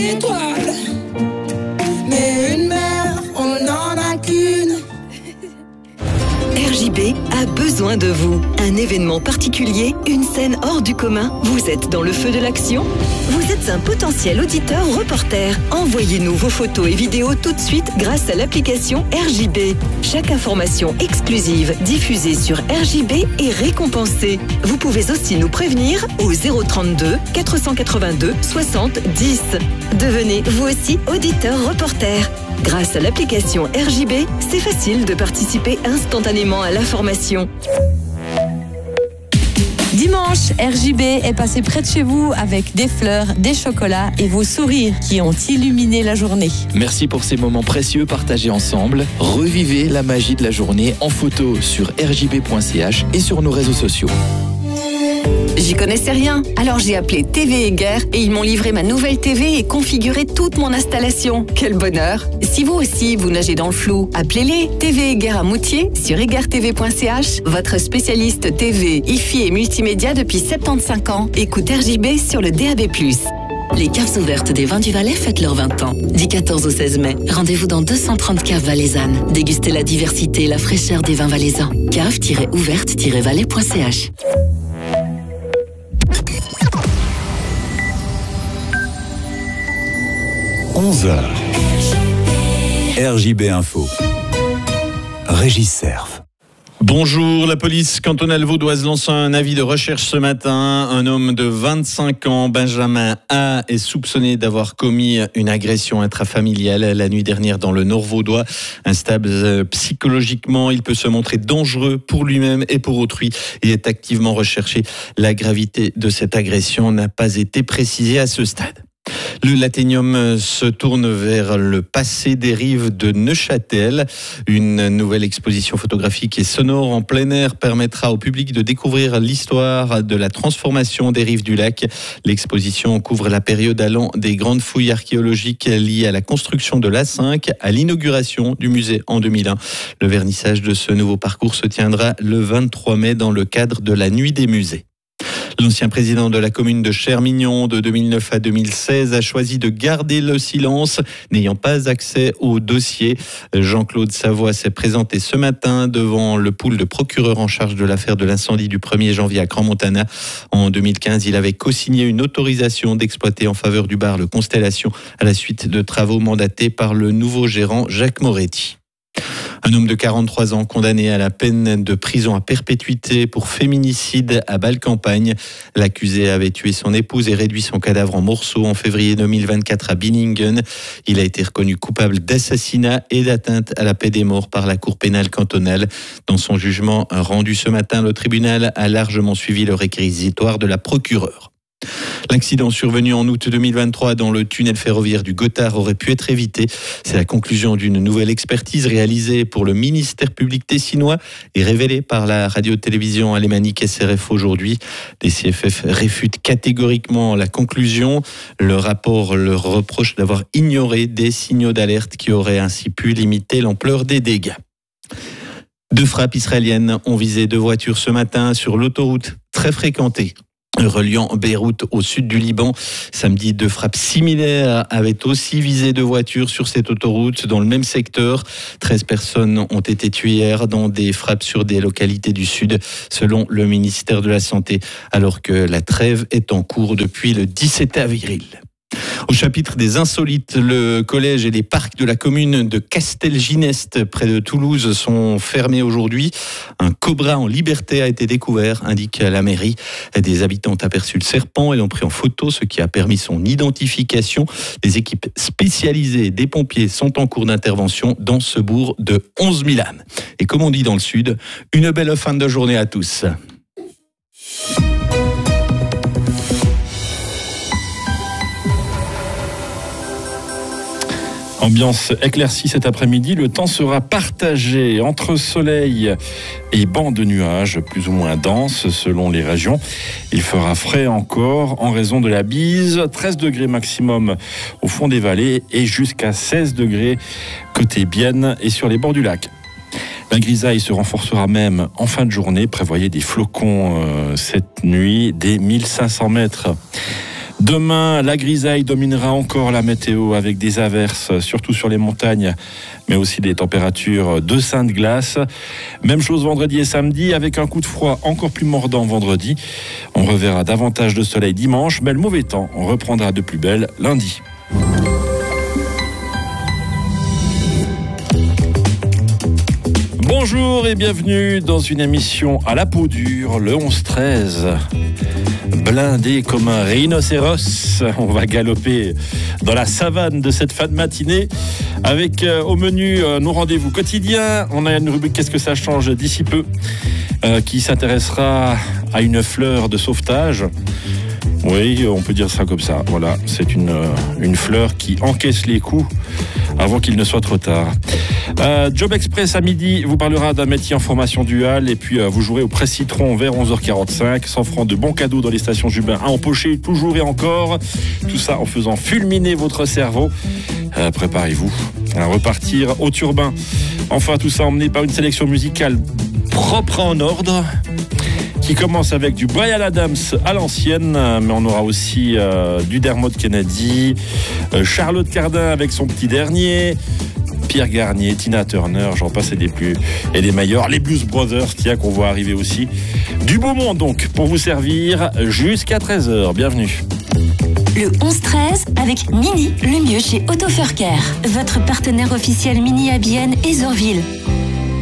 d'étoiles. Mais une mère, on n'en a qu'une. RJB a besoin de vous. Un événement particulier, une scène hors du commun. Vous êtes dans le feu de l'action ? Vous êtes un potentiel auditeur ou reporter. Envoyez-nous vos photos et vidéos tout de suite grâce à l'application RJB. Chaque information exclusive diffusée sur RJB est récompensée. Vous pouvez aussi nous prévenir au 032 482 60 10. Devenez vous aussi auditeur reporter. Grâce à l'application RJB, c'est facile de participer instantanément à l'information. Dimanche, RJB est passé près de chez vous avec des fleurs, des chocolats et vos sourires qui ont illuminé la journée. Merci pour ces moments précieux partagés ensemble. Revivez la magie de la journée en photo sur rjb.ch et sur nos réseaux sociaux. J'y connaissais rien, alors j'ai appelé TV Eguerre et ils m'ont livré ma nouvelle TV et configuré toute mon installation. Quel bonheur! Si vous aussi, vous nagez dans le flou, appelez-les. TV Eguerre à Moutier sur eguerretv.ch, votre spécialiste TV, IFI et multimédia depuis 75 ans. Écoute RJB sur le DAB+. Les caves ouvertes des Vins du Valais fêtent leurs 20 ans. Du 14 au 16 mai, rendez-vous dans 230 caves valaisannes. Dégustez la diversité et la fraîcheur des vins valaisans. Cave-ouverte-valais.ch. 11h. RJB Info. Régis Serve. Bonjour, la police cantonale vaudoise lance un avis de recherche ce matin. Un homme de 25 ans, Benjamin A, est soupçonné d'avoir commis une agression intrafamiliale la nuit dernière dans le Nord vaudois. Instable psychologiquement, il peut se montrer dangereux pour lui-même et pour autrui. Il est activement recherché. La gravité de cette agression n'a pas été précisée à ce stade. Le Laténium se tourne vers le passé des rives de Neuchâtel. Une nouvelle exposition photographique et sonore en plein air permettra au public de découvrir l'histoire de la transformation des rives du lac. L'exposition couvre la période allant des grandes fouilles archéologiques liées à la construction de l'A5 à l'inauguration du musée en 2001. Le vernissage de ce nouveau parcours se tiendra le 23 mai dans le cadre de la Nuit des musées. L'ancien président de la commune de Chermignon de 2009 à 2016 a choisi de garder le silence, n'ayant pas accès au dossier. Jean-Claude Savoie s'est présenté ce matin devant le pool de procureurs en charge de l'affaire de l'incendie du 1er janvier à Grand-Montana. En 2015, il avait co-signé une autorisation d'exploiter en faveur du bar Le Constellation à la suite de travaux mandatés par le nouveau gérant Jacques Moretti. Un homme de 43 ans condamné à la peine de prison à perpétuité pour féminicide à Bâle-Campagne. L'accusé avait tué son épouse et réduit son cadavre en morceaux en février 2024 à Binningen. Il a été reconnu coupable d'assassinat et d'atteinte à la paix des morts par la Cour pénale cantonale. Dans son jugement rendu ce matin, le tribunal a largement suivi le réquisitoire de la procureure. L'accident survenu en août 2023 dans le tunnel ferroviaire du Gothard aurait pu être évité. C'est la conclusion d'une nouvelle expertise réalisée pour le ministère public tessinois et révélée par la radio-télévision alémanique SRF aujourd'hui. Les CFF réfutent catégoriquement la conclusion. Le rapport leur reproche d'avoir ignoré des signaux d'alerte qui auraient ainsi pu limiter l'ampleur des dégâts. Deux frappes israéliennes ont visé deux voitures ce matin sur l'autoroute très fréquentée reliant Beyrouth au sud du Liban. Samedi, deux frappes similaires avaient aussi visé deux voitures sur cette autoroute dans le même secteur. 13 personnes ont été tuées hier dans des frappes sur des localités du sud, selon le ministère de la Santé, alors que la trêve est en cours depuis le 17 avril. Au chapitre des insolites, le collège et les parcs de la commune de Castelginest, près de Toulouse, sont fermés aujourd'hui. Un cobra en liberté a été découvert, indique la mairie. Des habitants ont aperçu le serpent et l'ont pris en photo, ce qui a permis son identification. Des équipes spécialisées des pompiers sont en cours d'intervention dans ce bourg de 11 000 âmes. Et comme on dit dans le sud, une belle fin de journée à tous. Ambiance éclaircie cet après-midi, le temps sera partagé entre soleil et bancs de nuages plus ou moins denses selon les régions. Il fera frais encore en raison de la bise, 13 degrés maximum au fond des vallées et jusqu'à 16 degrés côté Bienne et sur les bords du lac. La grisaille se renforcera même en fin de journée, prévoyez des flocons cette nuit, des 1500 mètres. Demain, la grisaille dominera encore la météo avec des averses, surtout sur les montagnes, mais aussi des températures de sainte glace. Même chose vendredi et samedi, avec un coup de froid encore plus mordant vendredi. On reverra davantage de soleil dimanche, mais le mauvais temps reprendra de plus belle lundi. Bonjour et bienvenue dans une émission à la peau dure, le 11-13. Blindé comme un rhinocéros, on va galoper dans la savane de cette fin de matinée avec au menu nos rendez-vous quotidiens. On a une rubrique Qu'est-ce que ça change d'ici peu qui s'intéressera à une fleur de sauvetage. Oui, on peut dire ça comme ça. Voilà, c'est une fleur qui encaisse les coups avant qu'il ne soit trop tard. Job Express à midi vous parlera d'un métier en formation duale et puis vous jouerez au presse citron vers 11h45. 100 francs de bons cadeaux dans les stations Jubin à empocher toujours et encore. Tout ça en faisant fulminer votre cerveau. Préparez-vous à repartir au turbin. Enfin, tout ça emmené par une sélection musicale propre en ordre, qui commence avec du Bryan Adams à l'ancienne, mais on aura aussi du Dermot Kennedy, Charlotte Cardin avec son petit dernier, Pierre Garnier, Tina Turner, j'en passe et des meilleurs, les Blues Brothers, tiens, qu'on voit arriver aussi. Du beau monde donc, pour vous servir jusqu'à 13h. Bienvenue. Le 11-13 avec Mini, le mieux chez Autofurcare, votre partenaire officiel Mini à Bienne et Zorville.